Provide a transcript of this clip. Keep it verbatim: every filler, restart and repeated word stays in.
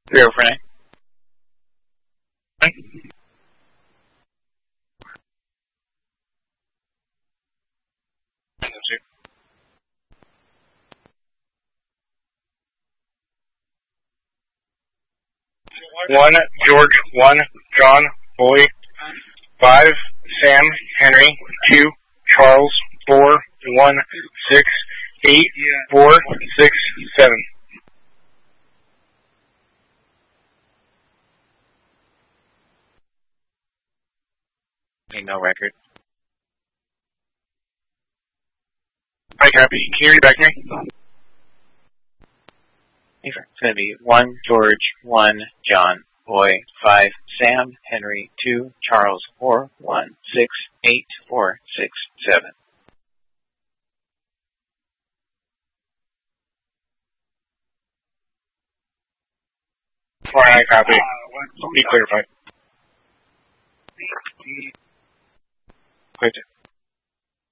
Zero for nine. One, George. One, John. Boy. Five, Sam. Henry. Two, Charles. Four, one, six, eight, four, six, seven. No record. I copy. Can you read back to me? It's going to be one, George, one, John, Boy, five, Sam, Henry, two, Charles, four, one, six, eight, four, six, seven. Alright, I copy. Be clarified. Quit.